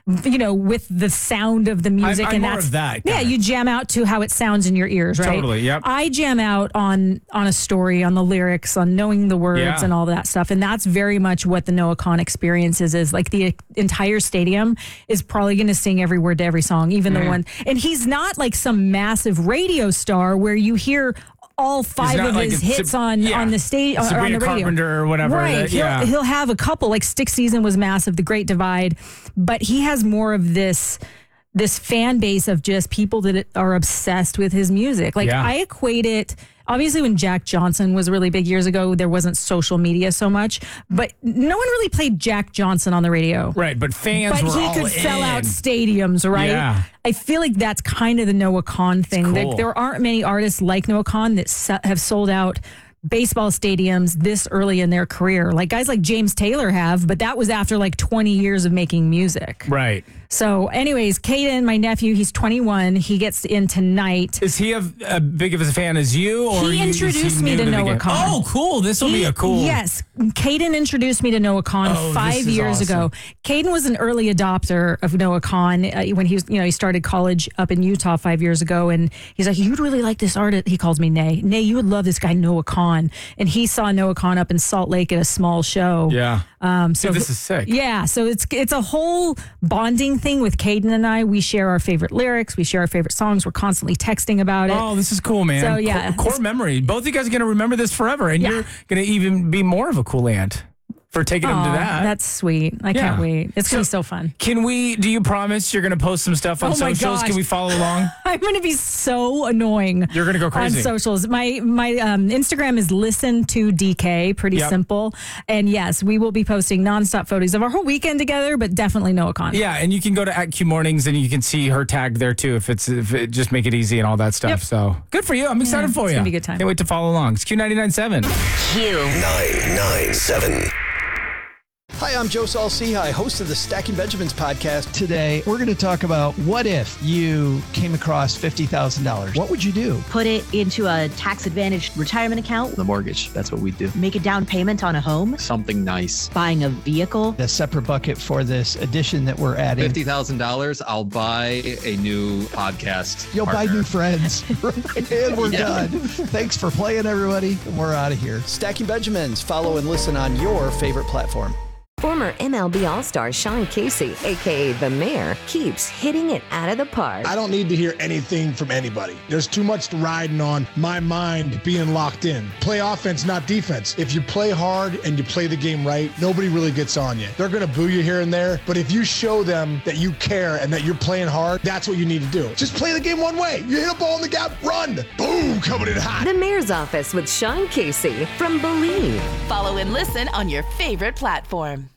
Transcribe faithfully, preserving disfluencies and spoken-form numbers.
you know, with the sound of the music. I'm, I'm and more that's, of that. Yeah, kinda. you jam out to how it sounds in your ears, right? Totally, yep. I jam out on on a story, on the lyrics, on knowing the words Yeah. and all that stuff. And that's very much what the Noah Kahan experience is, is like the entire stadium is probably going to sing every word to every song, even Mm-hmm. the one. And he's not like some massive radio star where you hear all five not of like his a hits Sab- on yeah. on the stage or on Sabrina the radio. Carpenter or whatever, Right. that- he'll, yeah. he'll have a couple. Like Stick Season was massive, The Great Divide, but he has more of this this fan base of just people that are obsessed with his music. Like Yeah. I equate it. Obviously, when Jack Johnson was really big years ago, there wasn't social media so much, but no one really played Jack Johnson on the radio. Right, but fans But were he all could sell in. out stadiums, right? Yeah. I feel like that's kind of the Noah Kahan thing. cool. There, there aren't many artists like Noah Kahan that se- have sold out baseball stadiums this early in their career. Like guys like James Taylor have, but that was after like twenty years of making music. Right. So anyways, Caden, my nephew, he's twenty-one. He gets in tonight. Is he a, a big of a fan as you? Or He you- is introduced me new to the Noah game? Kahan. Oh, cool. This will be He- a cool. Yes. Caden introduced me to Noah Kahan Oh, five this is years awesome. ago. Caden was an early adopter of Noah Kahan uh, when he was, you know, he started college up in Utah five years ago. And he's like, you'd really like this artist. He calls me Nay. Nay, you would love this guy, Noah Kahan. And he saw Noah Kahan up in Salt Lake at a small show. Yeah. Um, so Dude, this is sick. Yeah, so it's it's a whole bonding thing with Caden and I. We share our favorite lyrics, we share our favorite songs. We're constantly texting about it. Oh, this is cool, man. So, yeah. Core, core memory. Both of you guys are going to remember this forever, and Yeah. you're going to even be more of a cool aunt for taking them to Aw, that. That's sweet. I can't Yeah. wait. It's gonna be So- so fun. Can we, do you promise you're going to post some stuff on Oh my socials? gosh. Can we follow along? I'm going to be so annoying. You're gonna go crazy. on socials. My my um, Instagram is listen to D K. Pretty Yep. simple. And yes, we will be posting nonstop photos of our whole weekend together, but definitely Noah Kahan. Yeah, and you can go to at Q Mornings and you can see her tagged there too if it's if it just make it easy and all that stuff. Yep. So good for you. I'm excited Yeah, for it's you. gonna be a good time. Can't wait to follow along. It's Q ninety-nine point seven. Q nine nine seven. Hi, I'm Joe Saul-Sehy, host of the Stacking Benjamins podcast. Today, we're going to talk about what if you came across fifty thousand dollars? What would you do? Put it into a tax-advantaged retirement account, The mortgage, that's what we do. make a down payment on a home, Something nice. buying a vehicle. A separate bucket for this addition that we're adding. fifty thousand dollars, I'll buy a new podcast. You'll buy partner. new friends. And we're Yeah. done. Thanks for playing, everybody. And we're out of here. Stacking Benjamins. Follow and listen on your favorite platform. Former M L B All-Star Sean Casey, a k a. The Mayor, keeps hitting it out of the park. I don't need to hear anything from anybody. There's too much riding on my mind being locked in. Play offense, not defense. If you play hard and you play the game right, nobody really gets on you. They're going to boo you here and there, but if you show them that you care and that you're playing hard, that's what you need to do. Just play the game one way. You hit a ball in the gap, run. Boom, coming in hot. The Mayor's Office with Sean Casey from Believe. Follow and listen on your favorite platform.